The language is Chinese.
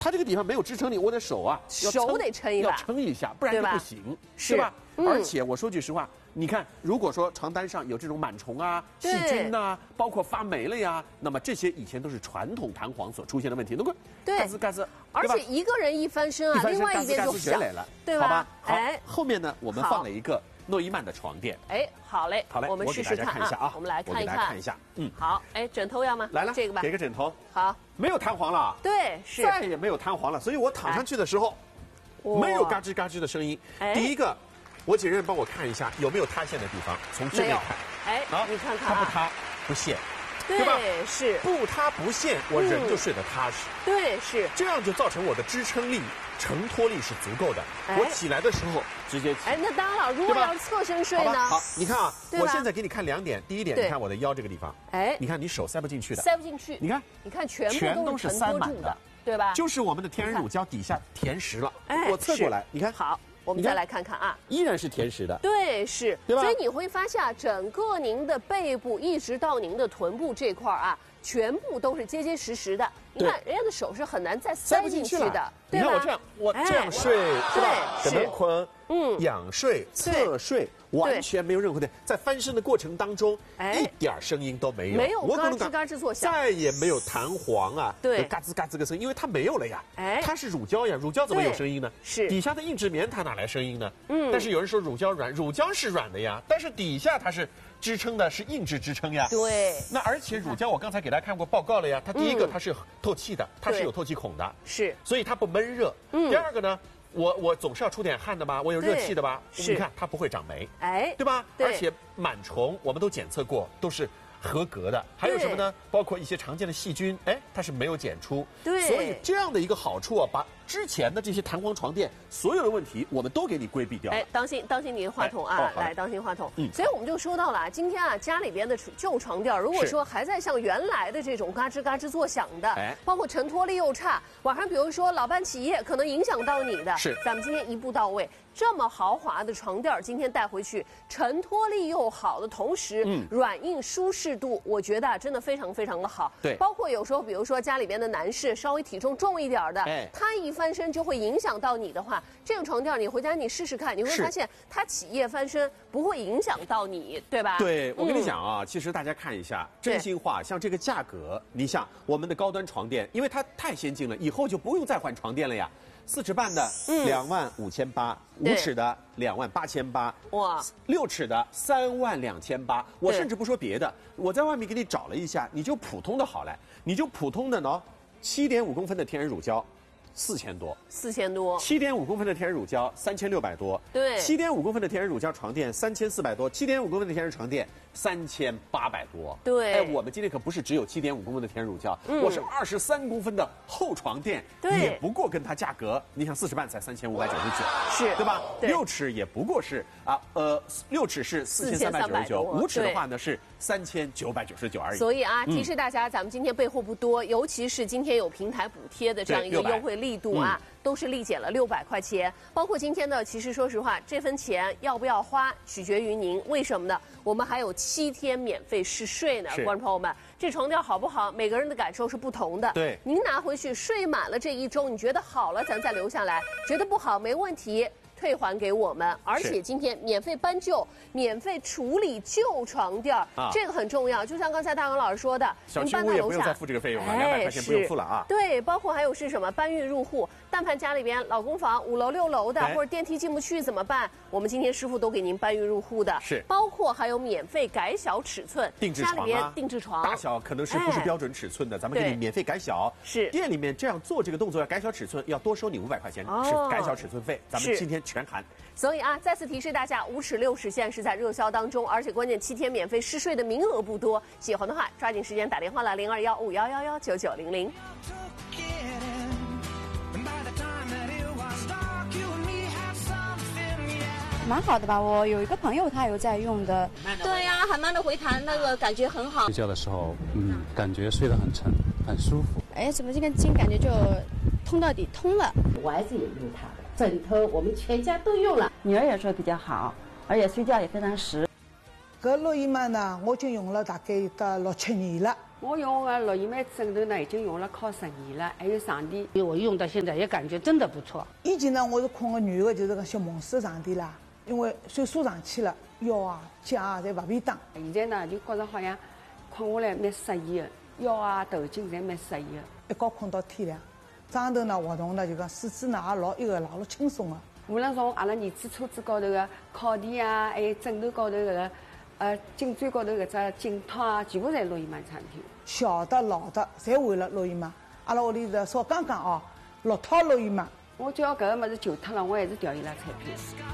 它这个地方没有支撑力，我的手啊， 手得撑一把， 要撑一下，不然就不行，是吧？而且我说句实话，你看，如果说床单上有这种螨虫啊、细菌呐，包括发霉了呀，那么这些以前都是传统弹簧所出现的问题，能够嘎吱嘎吱， 而且一个人一翻身啊，另外一边就响了， 对吧？ 好吧，好，后面呢，我们放了一个诺伊曼的床垫。 哎，好嘞， 好嘞， 我们试试看一下啊， 我们来看一看， 看一下， 好，哎，枕头要吗？ 来了， 这个吧， 给个枕头， 好， 没有弹簧了， 对，是， 再也没有弹簧了，所以我躺上去的时候，没有嘎吱嘎吱的声音。第一个，我请人帮我看一下有没有塌陷的地方，从正面看， 哎，你看看， 它不塌不陷。对吧？ 是不塌不陷，我人就睡得踏实。 对，是这样就造成我的支撑力、承托力是足够的。我起来的时候直接起。 哎，那当然了，如果要是侧身睡呢？ 好，你看啊，我现在给你看2点。第一点，你看我的腰这个地方， 哎， 你看你手塞不进去的， 塞不进去。 你看全都是塞满的， 对吧？ 就是我们的天然乳胶底下填实了。哎，我侧过来，你看好。我们再来看看啊， 依然是填实的， 对，是， 对吧？ 所以你会发现啊，整个您的背部一直到您的臀部这块啊，全部都是结结实实的。你看人家的手是很难再塞进去的，对吧？ 你看我这样睡，是吧？ 是门坤，仰睡、侧睡，完全没有任何的，在翻身的过程当中，一点声音都没有， 没有嘎吱嘎吱作响， 再也没有弹簧啊， 对， 嘎吱嘎吱个声音，因为它没有了呀，它是乳胶呀，乳胶怎么有声音呢？ 是底下的硬质棉它哪来声音呢？但是有人说乳胶软，乳胶是软的呀，但是底下它是支撑的，是硬质支撑呀。 对， 那而且乳胶我刚才给大家看过报告了呀，它第一个它是透气的，它是有透气孔的， 是， 所以它不闷热。第二个呢？我总是要出点汗的吧，我有热气的吧？你看它不会长霉， 哎， 对吧？而且螨虫我们都检测过，都是合格的。还有什么呢？包括一些常见的细菌，哎，它是没有检出。 对， 所以这样的一个好处啊，把之前的这些弹簧床垫所有的问题，我们都给你规避掉了。 哎，当心你的话筒啊，来，当心话筒。所以我们就说到了，今天啊，家里边的旧床垫，如果说还在像原来的这种嘎吱嘎吱作响的，包括承托力又差，晚上比如说老伴起夜，可能影响到你的。 是， 咱们今天一步到位。这么豪华的床垫，今天带回去，承托力又好的同时，软硬舒适度，我觉得真的非常非常的好。 对， 包括有时候，比如说家里边的男士稍微体重重一点的，他一翻身就会影响到你的话，这个床垫你回家你试试看，你会发现他起夜翻身不会影响到你，对吧？ 对，我跟你讲啊，其实大家看一下，真心话，像这个价格，你像我们的高端床垫，因为它太先进了，以后就不用再换床垫了呀。4尺半的25800，5尺的28800，哇，6尺的32800。我甚至不说别的，我在外面给你找了一下，你就普通的好了，你就普通的呢，7.5公分的天然乳胶。4000多，7.5公分的天然乳胶3600多， 对 ，7.5公分的天然乳胶床垫3400多，7.5公分的天然床垫3800多， 对， 哎，我们今天可不是只有7.5公分的天然乳胶，我是23公分的厚床垫，也不过跟它价格，你想4尺半才3599， 是， 对吧？6尺也不过是6尺是4399，5尺的话呢是3999而已。 所以啊，提示大家，咱们今天备货不多，尤其是今天有平台补贴的这样一个优惠力度啊，都是立减了600块钱。包括今天呢，其实说实话，这份钱要不要花，取决于您。为什么呢？我们还有7天免费试睡呢，观众朋友们，这床垫好不好？每个人的感受是不同的。 对， 您拿回去睡满了这1周，你觉得好了，咱再留下来；觉得不好，没问题。退还给我们，而且今天免费搬旧、免费处理旧床垫，这个很重要。就像刚才大王老师说的， 小区屋也不用再付这个费用了，200块钱不用付了啊。 对，包括还有是什么搬运入户，但凡家里边老公房5楼6楼的，或者电梯进不去怎么办？我们今天师傅都给您搬运入户的， 是。 包括还有免费改小尺寸， 定制床啊， 家里边定制床大小可能是不是标准尺寸的，咱们给你免费改小。 是。 店里面这样做这个动作要改小尺寸，要多收你500块钱是改小尺寸费，咱们今天全含。 所以啊，再次提示大家，5尺6尺现在是在热销当中，而且关键7天免费试睡的名额不多，喜欢的话抓紧时间打电话了，0215119900。 蛮好的吧，我有一个朋友他有在用的。 对呀，还慢的回弹，那个感觉很好。 睡觉的时候，感觉睡得很沉，很舒服。 哎，怎么这根筋感觉就通到底通了？ 我儿子也用它的枕头，我们全家都用了。 女儿也说比较好，而且睡觉也非常实。 搿诺伊曼呢，我已经用了大概有6、7年了。 我用的乐怡麦枕头呢，已经用了靠10年了，还有床垫， 我用到现在也感觉真的不错。 以前呢，我是困个软的，就是个小蒙氏床垫啦，因为岁数上去了，腰啊、脚啊侪不便当。 现在呢，就觉着好像困下来蛮适意的，腰啊、头颈侪蛮适意的。 一觉困到天亮，床头呢活动呢就讲四肢呢也老老轻松的。 无论从阿拉儿子车子高头的靠垫啊，还有枕头高头搿个颈椎高头搿只颈套啊，全部侪乐怡麦产品。 小的、老的，侪为了乐怡麦。阿拉屋里的少讲讲哦，6套乐怡麦。 我叫搿个物事旧脱了，我还是调伊拉产品。